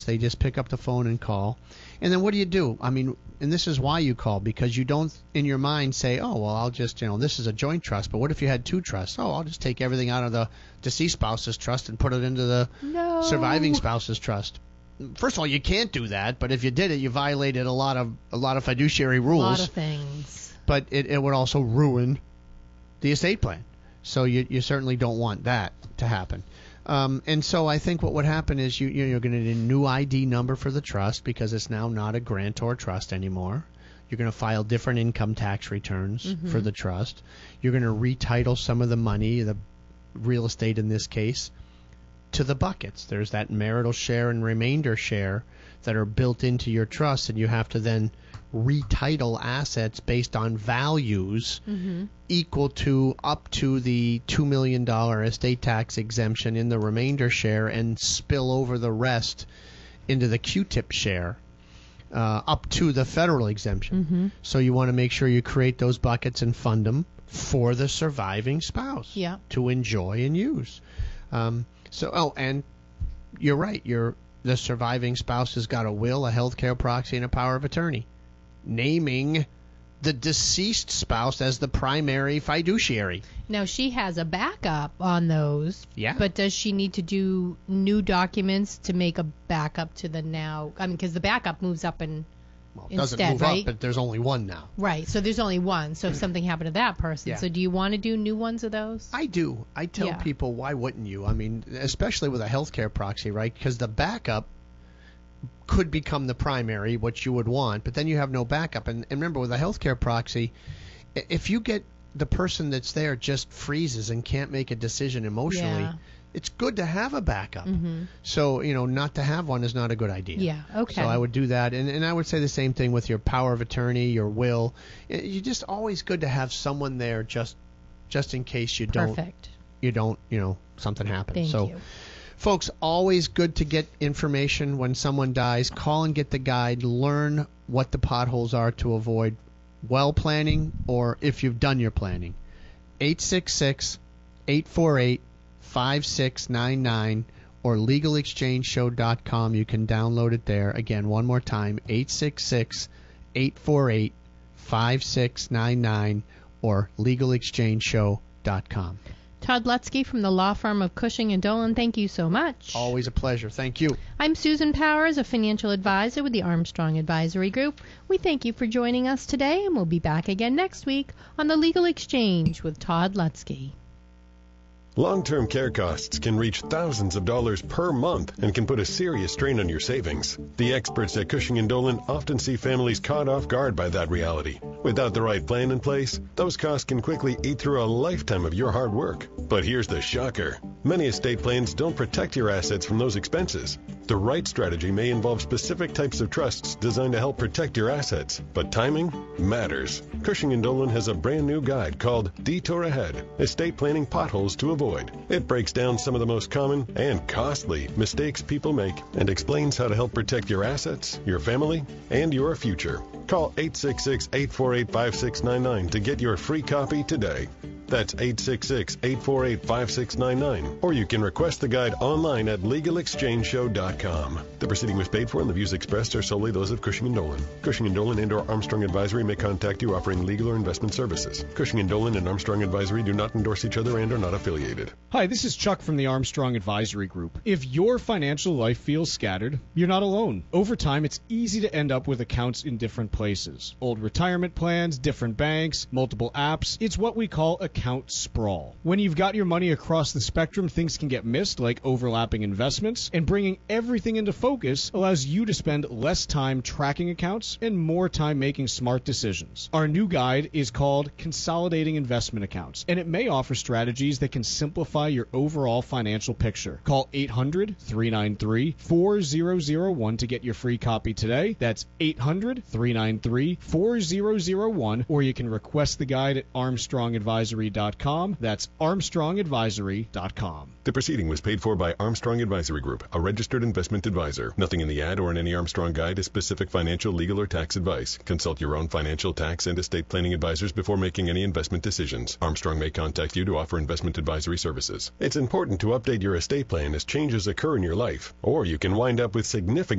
They just pick up the phone and call. And then what do? I mean, and this is why you call, because you don't in your mind say, oh, well, I'll just, this is a joint trust. But what if you had two trusts? Oh, I'll just take everything out of the deceased spouse's trust and put it into the surviving spouse's trust. First of all, you can't do that. But if you did it, you violated a lot of fiduciary rules. A lot of things. But it would also ruin the estate plan. So you certainly don't want that to happen. And so I think what would happen is you're going to need a new ID number for the trust, because it's now not a grantor trust anymore. You're going to file different income tax returns for the trust. You're going to retitle some of the money, the real estate in this case, to the buckets. There's that marital share and remainder share that are built into your trust, and you have to then retitle assets based on values equal to up to the $2 million estate tax exemption in the remainder share, and spill over the rest into the Q-tip share up to the federal exemption. So you want to make sure you create those buckets and fund them for the surviving spouse to enjoy and use. And you're right. The surviving spouse has got a will, a healthcare proxy, and a power of attorney, naming the deceased spouse as the primary fiduciary. Now, she has a backup on those. Yeah. But does she need to do new documents to make a backup to the now? I mean, because the backup moves up and it doesn't move up, but there's only one now. Right. So there's only one. So if something happened to that person. So do you want to do new ones of those? I do. I tell people, why wouldn't you? I mean, especially with a healthcare proxy, right? Because the backup could become the primary, what you would want, but then you have no backup. And remember, with a healthcare proxy, if you get the person that's there just freezes and can't make a decision emotionally, it's good to have a backup. So, not to have one is not a good idea. Yeah, okay. So I would do that. And I would say the same thing with your power of attorney, your will. You're just always good to have someone there just in case you don't, something happens. Thank you. Folks, always good to get information when someone dies. Call and get the guide. Learn what the potholes are to avoid well planning, or if you've done your planning. 866-848-5699 or legalexchangeshow.com. You can download it there. Again, one more time, 866-848-5699 or legalexchangeshow.com. Todd Lutzke from the law firm of Cushing & Dolan, thank you so much. Always a pleasure. Thank you. I'm Susan Powers, a financial advisor with the Armstrong Advisory Group. We thank you for joining us today, and we'll be back again next week on The Legal Exchange with Todd Lutzke. Long-term care costs can reach thousands of dollars per month and can put a serious strain on your savings. The experts at Cushing & Dolan often see families caught off guard by that reality. Without the right plan in place, those costs can quickly eat through a lifetime of your hard work. But here's the shocker. Many estate plans don't protect your assets from those expenses. The right strategy may involve specific types of trusts designed to help protect your assets, but timing matters. Cushing & Dolan has a brand new guide called Detour Ahead, Estate Planning Potholes to Avoid. It breaks down some of the most common and costly mistakes people make and explains how to help protect your assets, your family, and your future. Call 866-848-5699 to get your free copy today. That's 866-848-5699. Or you can request the guide online at legalexchangeshow.com. The proceeding was paid for and the views expressed are solely those of Cushing & Dolan. Cushing & Dolan and or Armstrong Advisory may contact you offering legal or investment services. Cushing & Dolan and Armstrong Advisory do not endorse each other and are not affiliated. Hi, this is Chuck from the Armstrong Advisory Group. If your financial life feels scattered, you're not alone. Over time, it's easy to end up with accounts in different places. Old retirement plans, different banks, multiple apps. It's what we call account sprawl. When you've got your money across the spectrum, things can get missed, like overlapping investments, and bringing everything into focus allows you to spend less time tracking accounts and more time making smart decisions. Our new guide is called Consolidating Investment Accounts, and it may offer strategies that can simplify your overall financial picture. Call 800-393-4001 to get your free copy today. That's 800-393-4001, or you can request the guide at armstrongadvisory.com. That's armstrongadvisory.com. The proceeding was paid for by Armstrong Advisory Group, a registered investment advisor. Nothing in the ad or in any Armstrong guide is specific financial, legal, or tax advice. Consult your own financial, tax, and estate planning advisors before making any investment decisions. Armstrong may contact you to offer investment advisory services. It's important to update your estate plan as changes occur in your life, or you can wind up with significant